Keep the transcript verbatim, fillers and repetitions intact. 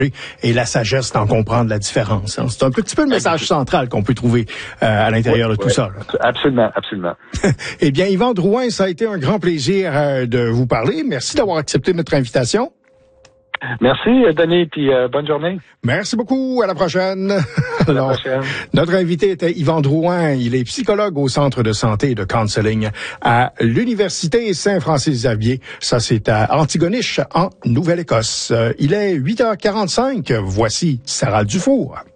et la sagesse d'en comprendre la différence. Hein. C'est un petit peu le message central qu'on peut trouver euh, à l'intérieur oui, de tout oui, ça. Là. Absolument, absolument. Eh bien, Yvan Drouin, ça a été un grand plaisir euh, de vous parler. Merci d'avoir accepté notre invitation. Merci, Denis, puis euh, bonne journée. Merci beaucoup. À la prochaine. À la prochaine. Notre invité était Yvan Drouin. Il est psychologue au Centre de santé et de counseling à l'Université Saint-Francis-Xavier. Ça, c'est à Antigonish, en Nouvelle-Écosse. Il est huit heures quarante-cinq. Voici Sarah Dufour.